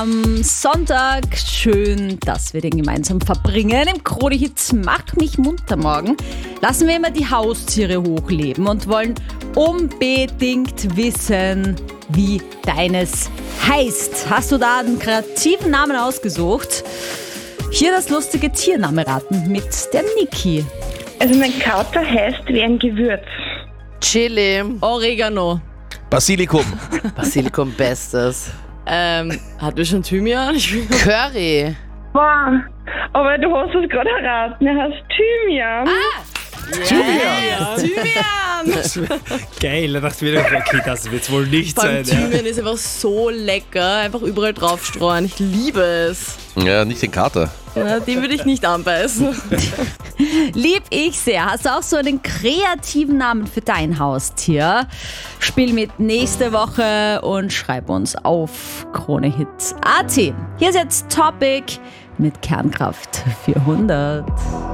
Am Sonntag, schön, dass wir den gemeinsam verbringen. Im Krone-Hit Mach mich munter morgen lassen wir immer die Haustiere hochleben und wollen unbedingt wissen, wie deines heißt. Hast du da einen kreativen Namen ausgesucht? Hier das lustige Tiername-Raten mit der Niki. Also mein Kater heißt wie ein Gewürz. Chili. Oregano. Basilikum. Basilikum bestes. Hatten wir schon Thymian? Curry. Boah, aber du hast es gerade erraten. Er heißt Thymian. Thymian! Geil, da dachte ich mir, okay, das wird's wohl nicht Beim sein. Ja. Thymian ist einfach so lecker. Einfach überall draufstreuen. Ich liebe es. Ja, nicht den Kater. Ja, den würde ich nicht anbeißen. Lieb ich sehr. Hast du auch so einen kreativen Namen für dein Haustier? Spiel mit nächste Woche und schreib uns auf KroneHit.at. Hier ist jetzt Topic mit Kernkraft 400.